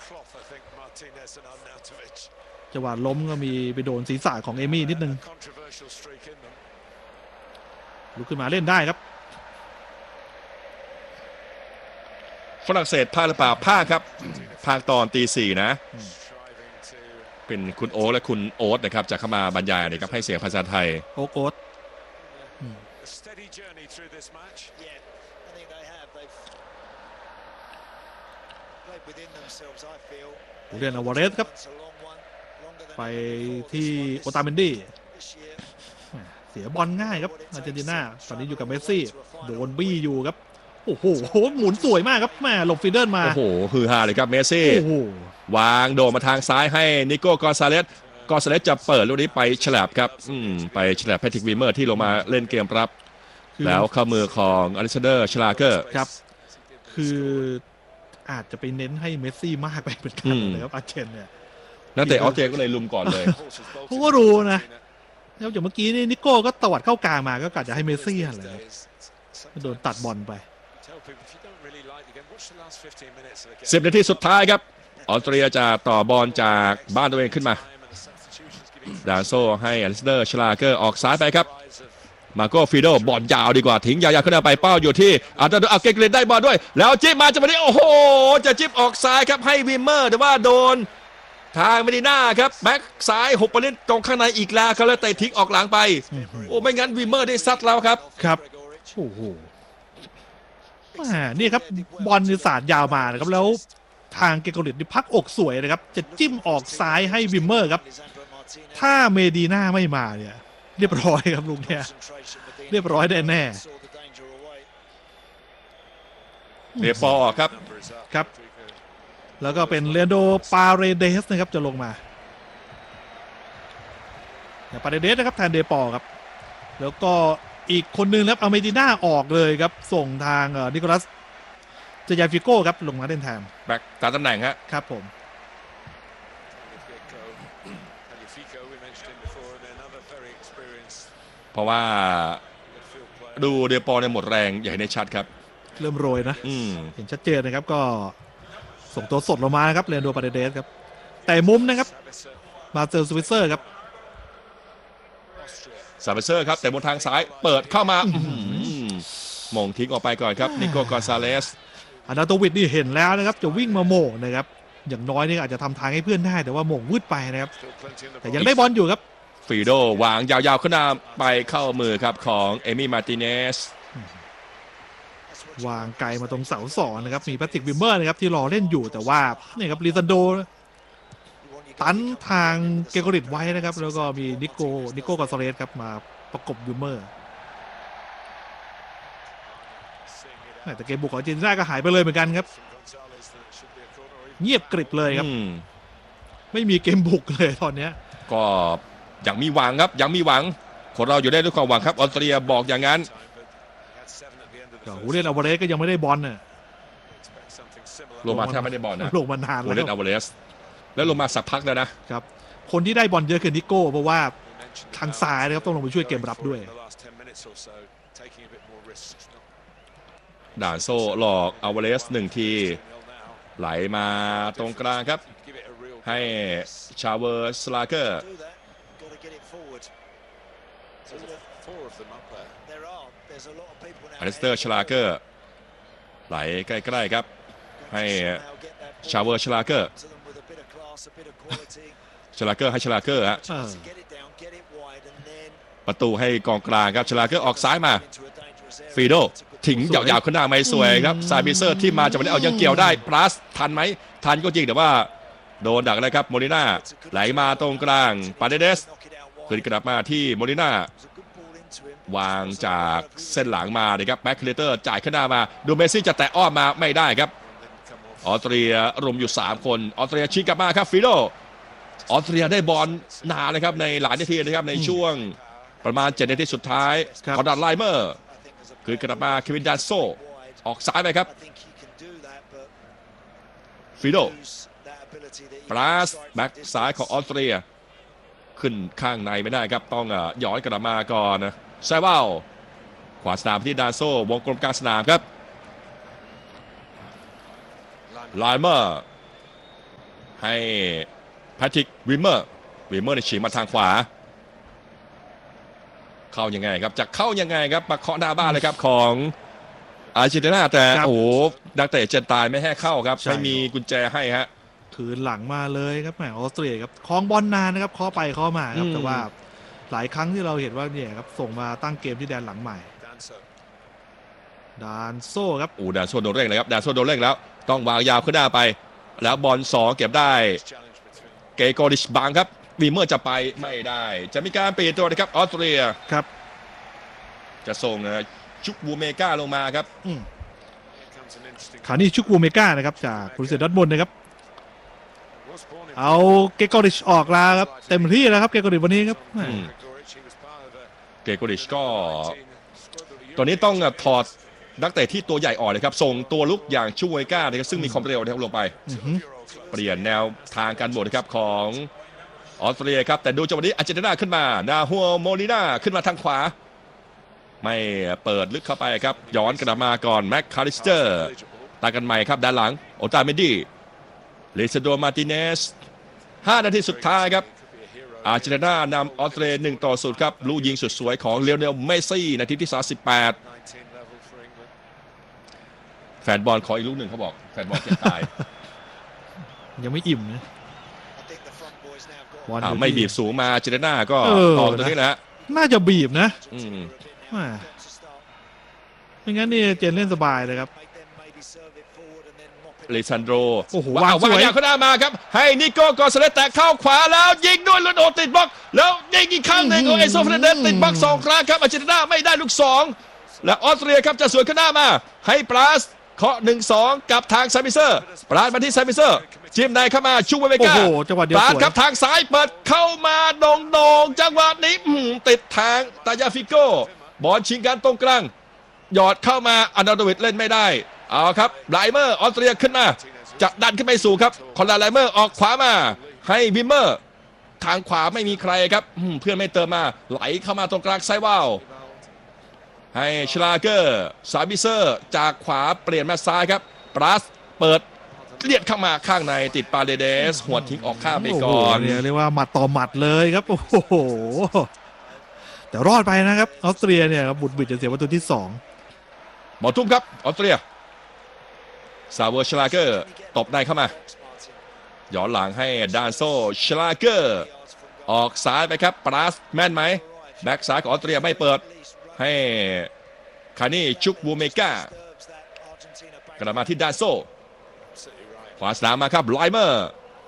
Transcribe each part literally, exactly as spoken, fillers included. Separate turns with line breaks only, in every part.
จังหวะล้มก็มีไปโดนศีรษะของเอมี่นิดนึงลุกขึ้นมาเล่นได้ครับ
ฝรั่งเศสพาหรือเปล่าพาครับพาตอนตีสี่นะเป็นคุณโอ๊ตและคุณโอ๊ตนะครับจะเข้ามาบรรยายนะครับให้เสียงภาษาไทย
โอ๊ตโอ๊ตเรียนอวาเรสครับไปที่โอตาเมนดี้เสียบอลง่ายครับอาร์เจนตินาตอนนี้อยู่กับเมสซี่โดนบี้อยู่ครับโอ้โหหมุนสวยมากครับแม่หลบฟีเดิลมา
โอ้โหฮือฮาเลยครับเมสซี่วางโดดมาทางซ้ายให้นิโก้กอนซาเลสกอนซาเลสจะเปิดลูกนี้ไปฉลับครับอืมไปฉลับแพทริกวีเมอร์ที่ลงมาเล่นเกมรับแล้วเข้ามือของอเล็กซานเดอร์ชลาเกอร์
ครับคืออาจจะไปเน้นให้เมสซี่มากไปเหมือนกันเลยครับอาร์เจนเนี่ย
นักเตะออสเตรเลียก็เลยลุมก่อนเลย
เขาก็รู้นะแล้วอย่างเมื่อกี้นี่นิโก้ก็ตวัดเข้ากลางมาก็กะจะให้เมสซี่อะไรโดนตัดบอลไป
สิบนาทีสุดท้ายครับออสเตรเลียจะต่อบอลจากบ้านตัวเองขึ้นมาดานโซให้อเล็กซานเดอร์ชลาเกอร์ออกซ้ายไปครับมาโก้ฟิโดบอลยาวดีกว่าทิ้งยาวๆขึ้นไปเป้าอยู่ที่อาร์เตอร์เอาเกเกรนได้บอลด้วยแล้วจิ๊บมาจังหวะนี้โอ้โหจะจิ๊บออกซ้ายครับให้วิมเมอร์แต่ว่าโดนทางเมดิน่าครับแบ็กซ้ายหกไปเล่นตรงข้างในอีกแล้วเขาเลยเตะทิ้งออกหลังไปโอ้ไม่งั้นวิมเมอร์ได้ซัดแล้วครับ
ครับโอ้โหนี่ครับบอลสาดยาวมานะครับแล้วทางเกโกริตนี่พักอกสวยนะครับจะจิ้มออกซ้ายให้วิมเมอร์ครับถ้าเมดีน่าไม่มาเนี่ยเรียบร้อยครับลุงเนี่ยเรียบร้อยแน่แน่
เดปอครับ
ครับแล้วก็เป็นเรนโดปาเรเดสนะครับจะลงมาปาเรเดสนะครับแทนเดปอครับแล้วก็อีกคนนึงครับเอาเมดิน่าออกเลยครับส่งทางนิโคลัสเจยาฟิโก้ครับลงมาเล่นแทน
แบ็กตามตำแหน่งฮะ
ครับผม
เพราะว่าดูเดปอในหมดแรงใหญ่ในชัดครับ
เริ่มโรยนะเห็นชัดเจนนะครับก็ส่งตัวสดลงมาครับเรนโดปาเรเดสครับแต่มุมนะครับมาเซลสวิเซอร์ครับ
ซาเบเซอร์ครับแต่บนทางซ้ายเปิดเข้ามามงทิ้งออกไปก่อนครับนิโก้กอนซาเลส
อานาโตวิดนี่เห็นแล้วนะครับจะวิ่งมาโมงนะครับอย่างน้อยนี่อาจจะทำทางให้เพื่อนได้แต่ว่าโมงวืดไปนะครับแต่ยังได้บอลอยู่ครับ
ฟีโดวางยาวๆขึ้นมาไปเข้ามือครับของเอมี่มาร์ติเนส
วางไกลมาตรงเสาสองนะครับมีแพทริกวิมเมอร์นะครับที่รอเล่นอยู่แต่ว่านี่ครับลิซันโดตันทางเกโกริตไว้นะครับแล้วก็มีนิโก้นิโก้กอนซาเลสครับมาประกบวิมเมอร์แต่เกมบุกของจีนได้ก็หายไปเลยเหมือนกันครับเงียบกริบเลยครับไม่มีเกมบุกเลยตอนนี้
ก็ยังมีหวังครับยังมีหวังคนเราอยู่ได้ด้วยความหวังครับออสเตรเลียบอกอย่างนั้น
ผู้เล่นอเวอเรสก็ยังไม่ได้บอลน่ะ
ลงมาแทบไม่ได้บอลนะ
ลงมานานแล้ว
ผู้เล่นอเวอเรสแล้วลงมาสักพักแล้วนะครับ
คนที่ได้บอลเยอะคือนิโก้เพราะว่าทางซ้ายนะครับต้องลงไปช่วยเกมรับด้วย
ด่านโซ่หลอกอเวอเรสหนึ่งทีไหลมาตรงกลางครับให้ชาเวอร์สลาเกอร์อเลสเตอร์ชลาเกอร์ไหลใกล้ๆครับให้ชาเวอร์ชลาเกอร์ชลาเกอร์ให้ชลาเกอร์ฮะประตูให้กองกลางครับชลาเกอร์ออกซ้ายมาฟีโดถึงยาวๆขึ้นหน้าไม่สวยครับซาบิเซอร์ที่มาจากวันนี้เอายังเกี่ยวได้พลัสทันไหมทันก็จริงแต่ว่าโดนดักเลยครับโมลิน่าไหลมาตรงกลางปาเดเดสขึ้นกลับมาที่โมลิน่าวางจากเส้นหลังมาเลยครับแบ็คเคเลเตอร์จ่ายขึ้นหน้ามาดูเมซี่จะแตะอ้อมมาไม่ได้ครับออสเตรียรุมอยู่สามคนออสเตรียชี้กลับมาครับฟิโดออสเตรียได้บอลนานเลยครับในหลายนาทีนะครับในช่วงประมาณเจ็ดนาทีสุดท้ายคอนดัตไลเมอร์คือกลับมาเควินดานโซออกซ้ายไปครับฟิโดปราสแบ็กซ้ายของออสเตรียขึ้นข้างในไม่ได้ครับต้องย้อนกลับมาก่อนนะไซวาลขวาสนามที่ดานโซวงกลมกลางสนามครับไลเมอร์ให้แพทริกวิมเมอร์วิมเมอร์ในฉีกมาทางขวาเข้ายังไงครับจะเข้ายังไงครับมาเคาะหน้าบ้านเลยครับของอาร์เจนตินาแต่โอ้โหนักเตะเจนตายไม่ให้เข้าครับไม่มีกุญแจให้ฮะ
คืนหลังมาเลยครับแหมออสเตรเลียครับคล้องบอลนานนะครับเคาะไปเคาะมาครับแต่ว่าหลายครั้งที่เราเห็นว่าเนี่ยครับส่งมาตั้งเกมที่แดนหลังใหม่ดานโซ่ครับ
โอ้ดานโซ่โดนเร่งเลยครับดานโซ่โดนเร่งแล้วต้องวางยาวขึ้นหน้าไปแล้วบอลสองเก็บได้เกโกริชบังครับวีเมอร์จะไปไม่ได้จะมีการเปลี่ยนตัวนะครับออสเตรเลีย
ครับ
จะส่งชุกบูเมกาลงมาครับ
ขานี่ชุกบูเมกานะครับจากบรูเซียดอร์ทมุนด์นะครับเอาเกโกริชออกแล้วครับเต็มที่แล้วครับเกโกริชวันนี้ครับ
เกโกริชก็ตอนนี้ต้องถอดนักเตะที่ตัวใหญ่ออกเลยครับส่งตัวลุกอย่างชูเวก้านะครับซึ่งมีความเร็วนะครับลงไปเปลี่ยนแนวทางการบวกนะครับของออสเตรเลียครับแต่ดูจังหวะนี้อาร์เจนตินาขึ้นมานาฮัวโมลิน่าขึ้นมาทางขวาไม่เปิดลึกเข้าไปครับย้อนกลับมาก่อนแม็กคาริสเตอร์ตากันใหม่ครับด้านหลังโอตาเมดี้เลซาโดมาร์ติเนสห้านาทีสุดท้ายครับอาร์เจนตินานำออสเตรเลียหนึ่งต่อศูนย์ครับลูกยิงสุดสวยของเลโอเนลเมสซี่นาทีที่สามสิบแปดแฟนบอลขออีกลูกหนึ่งเขาบอกแฟนบอลเจ็บตาย
ยังไม่อิ่มนะ
ไม่บีบสูงมาอาร์เจนตินาก็ตอบตรงนี้แหละ
น่าจะบีบนะไม่งั้นนี่เจนเล่นสบายเลยครับ
เลซันโด
โอ้โหวาง
สวยเข้าหน้ามาครับให้นิโก้กอสเลสแตะเข้าขวาแล้วยิงด้วยลุนโอติดบล็อกแล้วยิงอีกครั้งหนึ่งโอเอโซเฟรเดนติดบล็อกสองครั้งครับอาร์เจนตินาไม่ได้ลูกสองและออสเตรเลียครับจะสวนข้างหน้ามาให้ปราสเคาะหนึ่งสองกับทางซามิเซอร์ปราสมาที่ซามิเซอร์จิ้มในเข้ามาชูเวเมกาปราสครับทางซ้ายเปิดเข้ามาโด่งโด่งจังหวะนี้ติดทางตายาฟิโก้บอลชิงกันตรงกลางหยอดเข้ามาอันดาโดวิดเล่นไม่ได้เอาครับไลเมอร์ออสเตรเลียขึ้นมาจะดันขึ้นไปสู่ครับคอนราไลเมอร์ออกขวามาให้วิมเมอร์ทางขวาไม่มีใครครับเพื่อนไม่เติมมาไหลเข้ามาตรงกลางไซว่าวให้ชลาเกอร์ซาบิเซอร์จากขวาเปลี่ยนมาซ้ายครับปรัสเปิดเลียดเข้ามาข้างในติดปาเดเดสหัวทิ้งออกข้ามไปก่อน
เรียกว่าหมัดต่อหมัดเลยครับโอ้โหแต่รอดไปนะครับออสเตรียเนี่ยบุดบิดจะเสียประตูที่สอง
หมอทุ่มครับออสเตรียซาเวอร์ชลาเกอร์ตบในเข้ามาย้อนหลังให้ดานโซชลาเกอร์ออกซ้ายไปครับปรัสแม่นไหมแบ็กซ้ายของออสเตรียไม่เปิดให้คานี่ชุกบูเมกากลับมาที่ดานโซขวาสนามมาครับไลเมอร์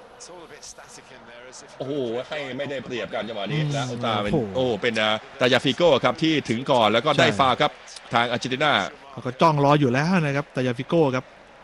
โอ้โหให้ไม่ได้เปรียบกันจังหวะนี้แล้วโอตาเป็นโอ้เป็นตายาฟิโก้ครับที่ถึงก่อนแล้วก็ได้ฟาวครับทางอาร์เจนตินา
เขาก็จ้องรออยู่แล้วนะครับตายาฟิโก้ครับ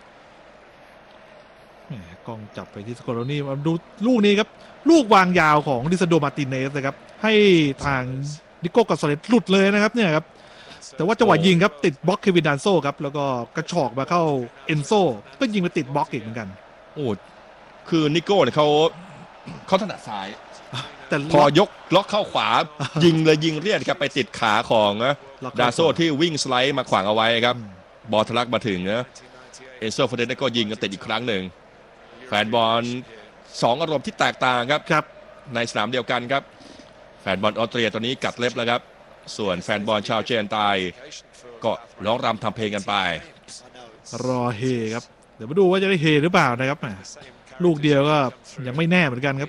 กล้องจับไปที่สกอร์นี่มาดูลูกนี้ครับลูกวางยาวของดิซาโดมาร์ติเนสนะครับให้ทางนิโก้กาซาเลสหลุดเลยนะครับเนี่ยครับแต่ว่าจังหวะยิงครับติดบล็อกเควินดานโซครับแล้วก็กระชอกมาเข้าเอนโซก็ยิงไปติดบล็อกอีกเหมือนกัน
โอ้คือนิโก้เนี่ยเขาเขาถนัดซ้ายแต่พอยกล็อกเข้าขวายิงเลยยิงเรียดครับไปติดขาของดานโซที่วิ่งสไลด์มาขวางเอาไว้ครับบอลทะลักมาถึงนะเอนโซเฟรเดนก็ยิงกันติดอีกครั้งหนึ่งแฟนบอลสองอารมณ์ที่แตกต่างครับ
ครับ
ในสนามเดียวกันครับแฟนบอลออสเตรียตอนนี้กัดเล็บแล้วครับส่วนแฟนบอลชาวเจนตายก็ร้องรำทำเพลงกันไป
รอเฮครับเดี๋ยวมาดูว่าจะได้เฮหรือเปล่านะครับลูกเดียวก็ยังไม่แน่เหมือนกันครับ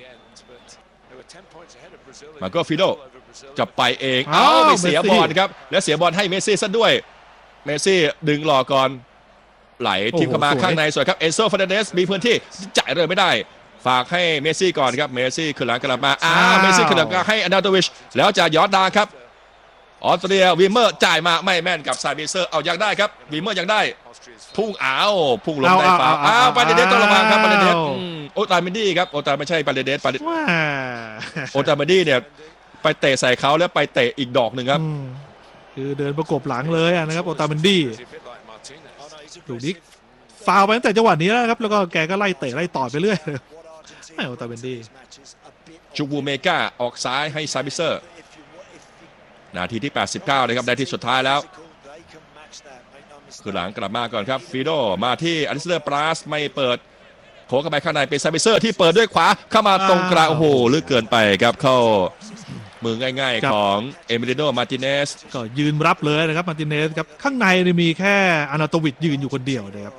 มาก็ฟิโดจะไปเองเอ้าไปเสียบอลครับและเสียบอลให้เมสซี่ซะด้วยเมสซี่ดึงหลอกก่อนไหลทิมเข้ามาข้างในสวยครับเอนโซฟาเดเดสมีพื้นที่จ่ายเลยไม่ได้ฝากให้เมสซี่ก่อนครับเมสซี่ขึ้นหลังกลับมาอ้าเมสซี่ขึ้นหลังให้อนาโตวิชแล้วจะย้อนดาครับออสเตรียวีเมอร์จ่ายมาไม่แม่นกับซาบิเซอร์เอายังได้ครับวีเมอร์ยังได้พุ่งอ้าวพุ่งลงได้ฝ่าอ้าวปาเดเดสต้องระวังครับปาเดเดสโอตาเมดี้ครับโอตาไม่ใช่ปาเดเดสปาเดโอตาเมดี้เนี่ยไปเตะใส่เขาแล้วไปเตะอีกดอกหนึ่งครับ
คือเดินประกบหลังเลยนะครับโอตาเมดี้ลูกนี้ฟาวไปตั้งแต่จังหวะนี้แล้วครับแล้วก็แกก็ไล่เตะไล่ต่อไปเรื่อยไม่โอตาเมดี้
จูบูเมกาออกซ้ายให้ซาบิเซอร์นาทีที่แปดสิบเก้านะครับได้ที่สุดท้ายแล้วคือหลังกลับมาก่อนครับฟิโดมาที่อลิสเตอร์ปราสไม่เปิดโค้งเข้าไปข้างในเป็นซาบิเซอร์ที่เปิดด้วยขวาเข้ามาตรงกลางโอ้โหลึกเกินไปครับเข้ามือง่ายๆของเอมิลิโนมาร์ติเนส
ก็ยืนรับเลยนะครับมาร์ติเนสครับข้างในมีแค่อานาโตวิชยืนอยู่คนเดียวนะครับ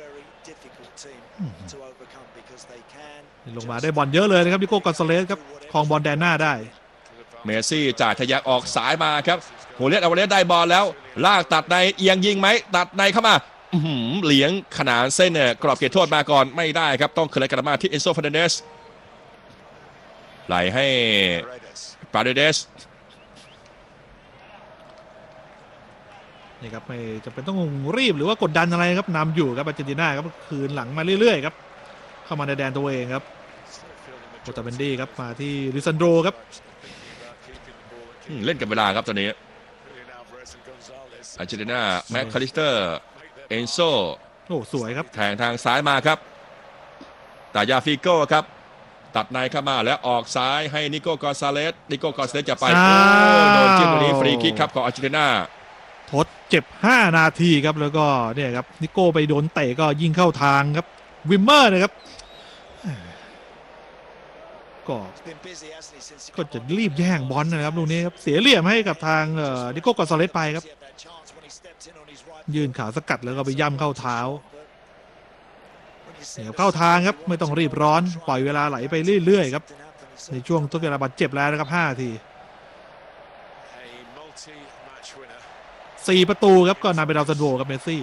ลงมาได้บอลเยอะเลยนะครับนิโก้กอนซาเลสครับครองบอลแดนหน้าได้
เมสซี่จ่ายทะยักออกสายมาครับโฮเลสเอาเลสได้บอลแล้วลากตัดในเอียงยิงไหมตัดในเข้ามาเหลียงขนานเส้นเนี่ยกรอบเขตโทษมาก่อนไม่ได้ครับต้องคืนกลับมาที่เอนโซ เฟอร์นันเดสไหลให้ปาเรเดส
นี่ครับไม่จำเป็นต้องรีบหรือว่ากดดันอะไรครับนำอยู่ครับอาร์เจนตินาครับคืนหลังมาเรื่อยๆครับเข้ามาในแดนตัวเองครับโอตาเบนดี้ครับมาที่ลิซันโดครับ
เล่นกับเวลาครับตอนนี้อาร์เจนตินาแม็กคาลิสเตอร์เอนโซ
โอ้สวยครับ
แทงทางซ้ายมาครับตายาฟิโก้ครับตัดในเข้ามาแล้วออกซ้ายให้นิโก้กอนซาเลสนิโก้กอนซาเลสจะไปโดนจิ้มตรงนี้ฟรีคิกครับของอาร์เจนตินา
ทดเจ็บห้านาทีครับแล้วก็เนี่ยครับนิโก้ไปโดนเตะก็ยิงเข้าทางครับวิมเมอร์นะครับก็ก็จะรีบแย่งบอลนะครับลูกนี้ครับเสียเหลี่ยมให้กับทางนิโก้กอนซาเลสไปครับยืนขาสกัดแล้วก็ไปย่ำเข้าเท้าเนี่ยเข้าทางครับไม่ต้องรีบร้อนปล่อยเวลาไหลไปเรื่อยๆครับในช่วงต้นเวลาบาดเจ็บแล้วนะครับห้านาทีสี่ประตูครับก็นำไปดาวซันโวกับเมสซี่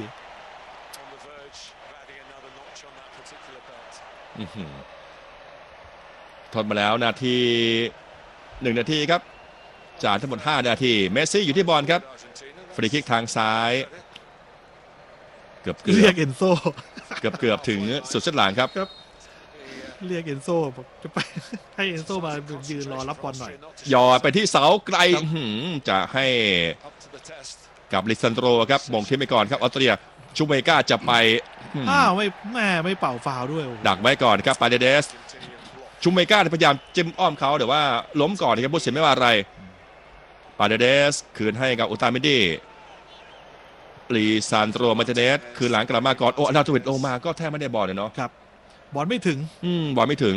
ทนมาแล้วนาทีหนึ่งนาทีครับจากทั้งหมดห้านาทีเมสซี่อยู่ที่บอลครับฟรีคิกทางซ้ายเกือบ
เรียกเอนโซ
เกือบเกือบถึงสุดเส้นหลังครับ
เรียกเอนโซจะไปให้เอนโซมายืนรอรับบอลหน่อย
ยอดไปที่เสาไกลจะให้กับลิซันโดรครับมงทิ้งไปก่อนครับออสเตรียชูเมกาจะไป
อ้าวไม่แม่ไม่เป่าฟาวด้วย
ดักไว้ก่อนครับปาเดเดสชูเมกาพยายามจิ้มอ้อมเขาแต่ว่าล้มก่อนครับผู้เสียไม่ว่าอะไรปาเดเดสคืนให้กับอุตามิดีลีซานโตรมาร์ติเนสคือหลังกลับมาก่อนโอ้อานาโตวิชลงมาก็แทบไม่ได้บอลเลยเนาะ
ครับบอลไม่ถึง
อืมบอลไม่ถึง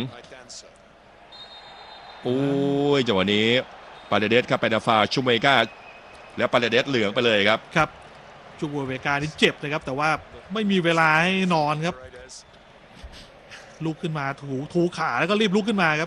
โอ้ยจังหวะนี้ปาเดเดสครับไปดาฟาชูเมกาแล้วปาเดเดสเหลืองไปเลยครับ
ครับชูเมกานี่เจ็บเลยครับแต่ว่าไม่มีเวลาให้นอนครับลุกขึ้นมาถูถูขาแล้วก็รีบลุกขึ้นมาครับ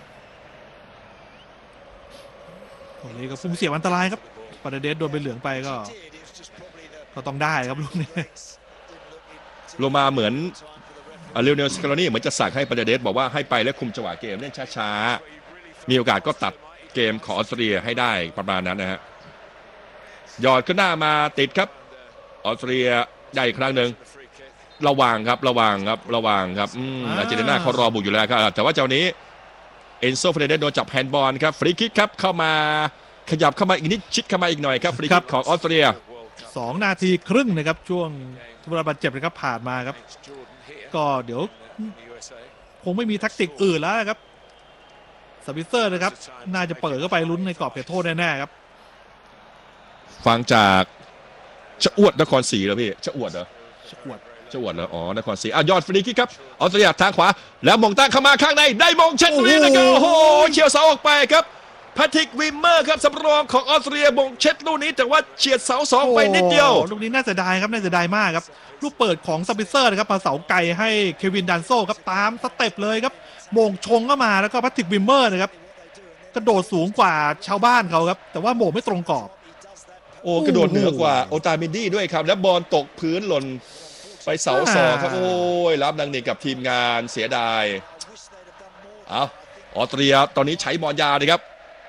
ตรงนี้ก็ฟุ้งเสียอันตรายครับปาเดเดสโดนไปเหลืองไปก็ก็ต้องได้ครับลูกนี้
ลงมาเหมือนเรียวเนลสกาโลนี่เหมือนจะสั่งให้ปาเดเดสบอกว่าให้ไปและคุมจังหวะเกมเล่นช้าๆมีโอกาสก็ตัดเกมของออสเตรียให้ได้ประมาณนั้นนะฮะหยอดขึ้นหน้ามาติดครับออสเตรียได้อีกครั้งหนึ่งระวังครับระวังครับระวังครับอาร์เจนตินาเขารอบุกอยู่แล้วครับแต่ว่าเจ้านี้เอนโซ เฟอร์นันเดสโดนจับแฮนด์บอลครับฟรีคิกครับเข้ามาขยับเข้ามาอีกนิดชิดเข้ามาอีกหน่อยครับฟรีคิกของออสเตรีย
สองนาทีครึ่งนะครับช่วงเวลาบาดเจ็บนะครับผ่านมาครับก็เดี๋ยวคงไม่มีแท็กติกอื่นแล้วครับสปิเซอร์นะครับน่าจะเปิดเข้าไปลุ้นในกรอบเขตโทษแน่ๆครับ
ฟังจากชะอวดนครศรีแล้วพี่ชะอวดเหรอ
ชะอวด
ชะอวดเหรออ๋อนครศรีอ่ะยอดฟรีคิกครับออสเตรียทางขวาแล้วมงตั้งเข้ามาข้างในได้มงเช่นนี้นะครับโอ้โหเฉียวเสาออกไปครับแพทริกวิมเมอร์ครับสำรองของออสเตรียมงเช็ดลูกนี้แต่ว่าเฉียดเสาสองไปนิดเดียว
ลูกนี้น่าเสียดายครับน่าเสียดายมากครับลูกเปิดของสปิเซอร์นะครับมาเสาไกลให้เควินดันโซครับตามสเต็ปเลยครับมงชงเข้ามาแล้วก็แพทริกวิมเมอร์นะครับกระโดดสูงกว่าชาวบ้านเขาครับแต่ว่าโมงไม่ตรงกรอบ
โอ้กระโดดเหนือกว่าโอตามินดี้ด้วยครับแล้วบอลตกพื้นหล่นไปเสาสองครับโอ้ยรับดังนี้กับทีมงานเสียดายเอาออสเตรียตอนนี้ใช้บอลยาวเลยครับ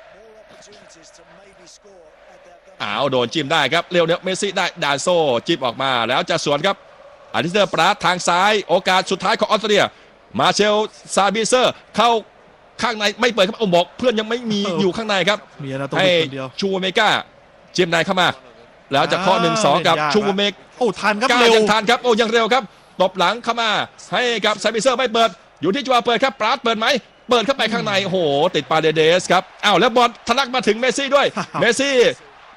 อ้าวโดนจิ้มได้ครับเร็วเนี่ยเมสซี่ได้ดานโซจิ้มออกมาแล้วจะสวนครับอาริสเตอร์ปราทางซ้ายโอกาสสุดท้ายของออสเตรียมาเชลซาบิเซอร์เข้าข้างในไม่เปิดครับเอาบอกเพื่อนยังไม่มีอยู่ข้างในครับให้ชูเมกาจิ้มในเข้ามาแล้วจะข้อหนึ่งสองกับชูเมก
โอ้ทันครับ
เร็วยังทันครับโอ้ยังเร็วครับตบหลังเข้ามาให้กับซาบิเซอร์ไม่เปิดอยู่ที่จัวเปิดครับปราทเปิดไหมเปิดเข้าไปข้างในโอ้โหติดปาเดเดสครับอ้าวแล้วบอลทะลักมาถึงเมสซี่ด้วยเมสซี่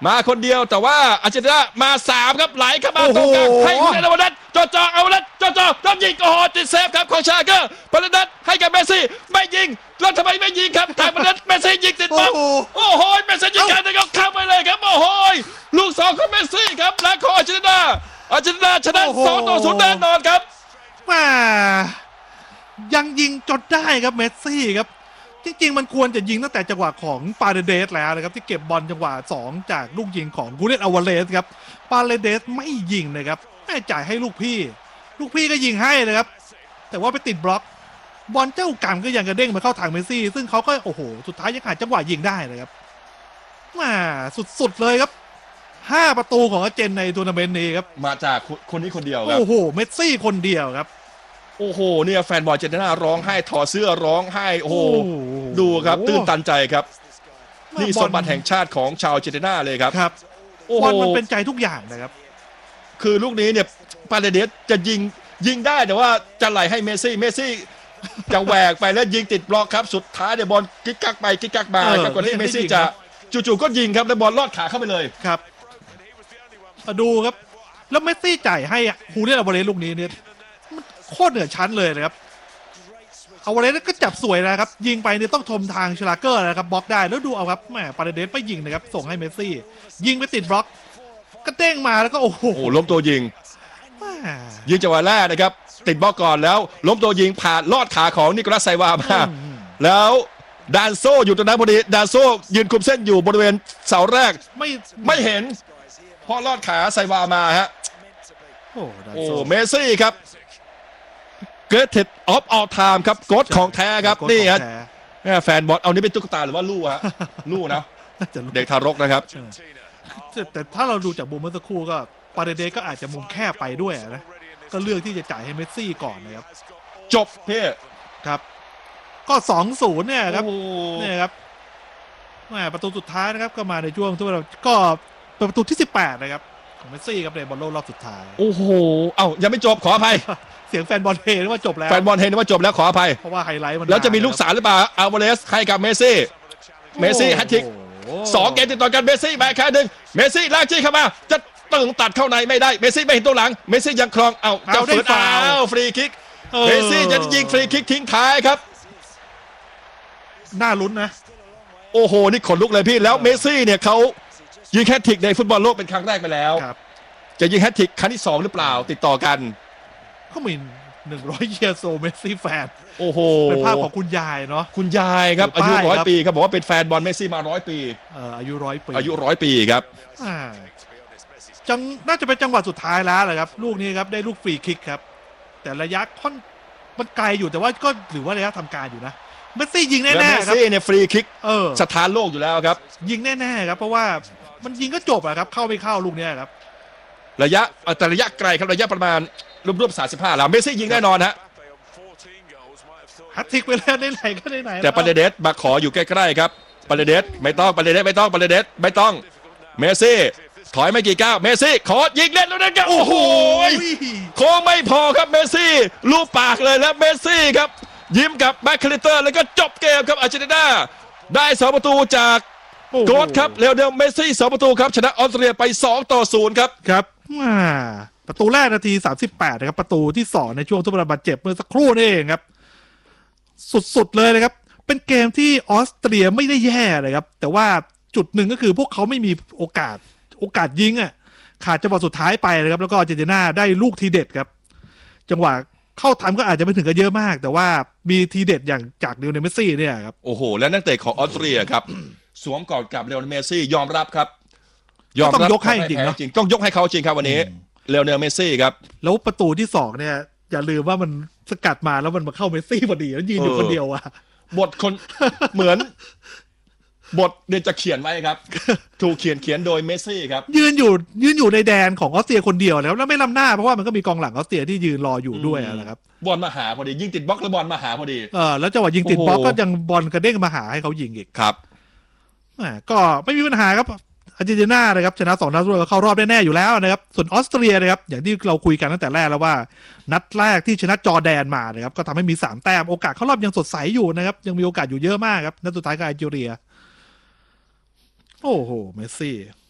มาคนเดียวแต่ว่าอาร์เจนตินามาสามครับไหลเข้ามาตรงกลางให้คุณเอลวานัทจอจอเอาวานัทจอจอรับยิงโอ้โหติดเซฟครับของชาเกอร์ปาเลนัทให้กับเมสซี่ไม่ยิงแล้วทำไมไม่ยิงครับทางปาเลนัทเมสซี่ยิงติดบล็อกโอ้โหเมสซี่ยิงการแต่ก็เข้าไปเลยครับโอ้โหลูกสองของเมสซี่ครับและของอาร์เจนตินาอาร์เจนตินาชนะสองต่อศูนย์แน่นอนครับ
มายังยิงจนได้ครับเมสซี่ครับจริงๆมันควรจะยิงตั้งแต่จังหวะของปาเรเดสแล้วนะครับที่เก็บบอลจังหวะสองจากลูกยิงของกูเลตอวาเลสครับปาเรเดสไม่ยิงนะครับไม่จ่ายให้ลูกพี่ลูกพี่ก็ยิงให้นะครับแต่ว่าไปติดบล็อกบอลเจ้ากรรมก็ยังกระเด้งมาเข้าทางเมสซี่ซึ่งเขาก็โอ้โหสุดท้ายยังหาจังหวะยิงได้นะครับมาสุดๆเลยครับห้าประตูของอาร์เจนในทัวร์นาเมนต์นี้ครับ
มาจากคนนี้คนเดียวครับ
โอ้โหเมสซี่คนเดียวครับ
โอ้โหเนี่ยแฟนบอลอาร์เจนตินาร้องไห้ถอดเสื้อร้องไห้โอ้โหดูครับตื้นตันใจครับนี่สมบัติแห่งชาติของชาวอาร์เจนตินาเลยครับ
ครับบอลมันเป็นใจทุกอย่างนะครับ
คือลูกนี้เนี่ยปาเรเดสจะยิงยิงได้แต่ว่าจะไหลให้เมสซี่เมสซี่จะแหวกไปแล้วยิงติดบล็อกครับสุดท้ายเนี่ยบอลกิ๊กกักไปกิ๊กกักมาครับก่อนที่เมสซี่จะจู่ๆก็ยิงครับแล้วบอลลอดขาเข้าไปเลย
ครับมาดูครับแล้วเมสซี่จ่ายให้ฮูเลียนอัลวาเรสลูกนี้เนี่ยโคตรเหนือชั้นเลยนะครับอัลวาเรสก็จับสวยนะครับยิงไปเนี่ยต้องชมทางชลาเกอร์นะครับบล็อกได้แล้วดูเอาครับแหมปาเรเดสไม่ยิงนะครับส่งให้เมสซี่ยิงไปติดบล็อกก็เด้งมาแล้วก็โอ้โห
ล้มตัวยิงยิงจังหวะแรกนะครับติดบล็อกก่อนแล้วล้มตัวยิงผ่านลอดขาของนิโคลัสไซวามาแล้วดานโซอยู่ตรงนั้นพอดีดานโซยืนคุมเส้นอยู่บริเวณเสาแรกไม่ไม่เห็นเพราะลอดขาไซวามาฮะโอ้เมสซี่ครับเกรทเทดออฟออลไทม์ครับโกดของแท้ครับนี่ฮะแฟนบอลเอานี่เป็นตุ๊กตาหรือว่าลู่ฮะลู่นะเด็กทารกนะครับ
แต่ถ้าเราดูจากมุมเมื่อสักครู่ก็ปาเรเดสก็อาจจะมุมแคบไปด้วยนะก็เลือกที่จะจ่ายให้เมสซี่ก่อนนะครับ
จบเพ่
ครับก็ สองศูนย์ เนี่ยครับเนี่ยครับแหมประตูสุดท้ายนะครับก็มาในช่วงที่เราก็เป็นประตูที่สิบแปดนะครับของเมสซี่ครับในบอลโลกรอบสุดท้าย
โอ้โหเอ้ายังไม่จบขออภัย
เสียงแฟนบอลเฮนึกว่าจบแล้ว
แฟนบอลเฮนึกว่าจบแล้วขออภัย
เพราะว่าไฮไลท์มัน
แล้วจะมีลูกสาวหรือเปล่าอัลวาเรสให้กับเมสซี่เมสซี่แฮตทริกสองเกมติดต่อกันเมสซี่มาแค่หนึ่งเมสซี่ลากจี้เข้ามาจะตึงตัดเข้าในไม่ได้เมสซี่ไม่เห็นตัวหลังเมสซี่ยังครองเอาจะฝืนเอาฟรีคิกเมสซี่จะยิงฟรีคิกทิ้งท้ายครับ
น่าลุ้นนะ
โอ้โหนี่ขนลุกเลยพี่แล้วเมสซี่เนี่ยเขายิงแฮตทริกในฟุตบอลโลกเป็นครั้งแรกไปแล้วจะยิงแฮตทริกครั้งที่สองหรือเปล่าติดต่อกัน
เขามีหนึ่งร้อยเยียร์โซเมสซี่แฟน
โอ้โห
เป็นภาพของคุณยายเนาะ
คุณยายครับอายุร้อยปีครับบอกว่าเป็นแฟนบอลเมสซี่มาร้อยปี
เอ่ออายุร้อยปี
อายุร้อยปีครับ
จังน่าจะเป็นจังหวะสุดท้ายแล้วแหละครับลูกนี้ครับได้ลูกฟรีคิกครับแต่ระยะค่อนมันไกลอยู่แต่ว่าก็หรือว่าระยะทำการอยู่นะเมสซี่ยิงแน่ๆครับ
เมสซี่เนี่ยฟรีคิกสถานโลกอยู่แล้วครับ
ยิงแน่ๆครับเพราะว่ามันยิงก็จบอะครับเข้าไม่เข้าลูกนี้ครับ
ระยะแต่ระยะไกลครับระยะประมาณรวมๆสามสิบห้าแล้วเมสซี่ยิงแน่นอนฮะ
แฮตทริกไปแล้วได้ไหนก็ได้ไหน
แต่ปาเรเดสมาขออยู่ใกล้ๆครับปาเรเดสไม่ต้องปาเรเดสไม่ต้องปาเรเดสไม่ต้องเมสซี่ถอยไม่กี่ก้าวเมสซี่ขอยิงเล่นแล้วนะครับโอ้โหโค้งไม่พอครับเมสซี่ลูบปากเลยแล้วเมสซี่ครับยิ้มกับแบ็คคลิเตอร์แล้วก็จบเกมครับอาร์เจนตินาได้สองประตูจากโกดครับเลโอเนลเมสซี่สองประตูครับชนะออสเตรเลียไปสองต่อศูนย์ครับ
ครับประตูแรกนาทีสามสิบแปดนะครับประตูที่สองในช่วงทดบาดเจ็บเมื่อสักครู่นี่เองครับสุดๆเลยนะครับเป็นเกมที่ออสเตรียไม่ได้แย่เลยครับแต่ว่าจุดหนึ่งก็คือพวกเขาไม่มีโอกาสโอกาสยิงอ่ะขาดจังหวะสุดท้ายไปนะครับแล้วก็อาร์เจนตินาได้ลูกทีเด็ดครับจังหวะเข้าทำก็อาจจะไม่ถึงกับเยอะมากแต่ว่ามีทีเด็ดอย่างจากเลโอเนลเมสซี่เนี่ยครับ
โอ้โหและนักเตะของออสเตรียครับสวมกอดกับเลโอเนลเมสซี่ยอมรับครับ
ยอมรับต้องยกให้จริงเนาะ
ต้องยกให้เขาจริงครับวันนี้เลโอเนลเมสซี่ครับ
แล้วประตูที่สองเนี่ยอย่าลืมว่ามันสกัดมาแล้วมันมาเข้าเมสซี่พอดีแล้วยืนอยู่คนเดียวอะ
บทคนเหมือนบทเนี่ยจะเขียนไว้ครับถูกเขียนเขียนโดยเมสซี่ครับ
ยืนอยู่ยืนอยู่ในแดนของออสเตรียคนเดียวแล้วแล้วไม่ล้ำหน้าเพราะว่ามันก็มีกองหลังออสเตรียที่ยืนรออยู่ด้วยนะครับ
บอลมาหาพอดียิงติดบล็อกแล้วบอลมาหาพอดี
เออแล้วจังหวะยิงติดบล็อกก็ยังบอลกระเด้งมาหาให้เขายิงอีก
ครับ
อ่าก็ไม่มีปัญหาครับอาร์เจนตินานะครับชนะสองนัดรวดก็เข้ารอบแน่ๆอยู่แล้วนะครับส่วนออสเตรียนะครับอย่างที่เราคุยกันตั้งแต่แรกแล้วว่านัดแรกที่ชนะจอร์แดนมานะครับก็ทำให้มีสามแต้มโอกาสเข้ารอบยังสดใสอยู่นะครับยังมีโอกาสอยู่เยอะมากครับนัดสุดท้ายกับไอจีเรียโอ้โหเมสซี่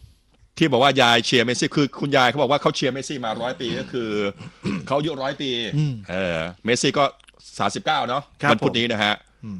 ที่บอกว่ายายเชียร์เมสซี่คือคุณยายเขาบอกว่าเขาเชียร์เมสซี่มาร้อยปีก็คือ เขาอายุร้อยปี
อืม
เออเมสซี่ก็สามสิบเก้าเนาะ
ครับ
วันพุธนี้นะฮะ